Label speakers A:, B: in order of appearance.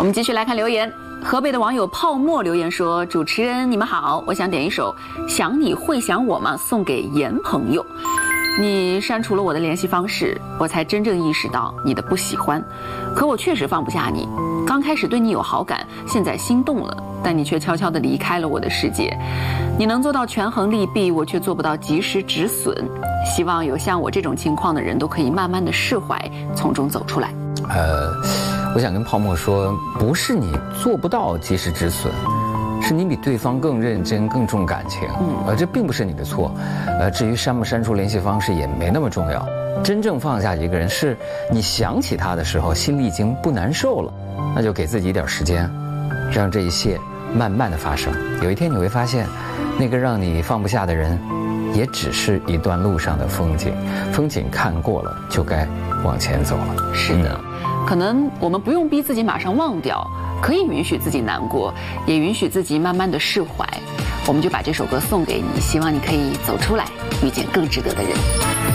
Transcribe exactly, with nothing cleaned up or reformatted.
A: 我们继续来看留言。河北的网友泡沫留言说：“主持人你们好，我想点一首《想你会想我吗》送给严朋友。你删除了我的联系方式，我才真正意识到你的不喜欢。可我确实放不下你，刚开始对你有好感，现在心动了，但你却悄悄地离开了我的世界。你能做到权衡利弊，我却做不到及时止损。希望有像我这种情况的人都可以慢慢的释怀，从中走出来。”
B: 呃，我想跟泡沫说，不是你做不到及时止损，是你比对方更认真、更重感情。嗯，呃，这并不是你的错。呃，至于删不删除联系方式也没那么重要。真正放下一个人，是你想起他的时候，心里已经不难受了，那就给自己一点时间，让这一切慢慢的发生。有一天你会发现，那个让你放不下的人，也只是一段路上的风景。风景看过了，就该往前走了。
A: 是的。嗯，可能我们不用逼自己马上忘掉，可以允许自己难过，也允许自己慢慢的释怀。我们就把这首歌送给你，希望你可以走出来，遇见更值得的人。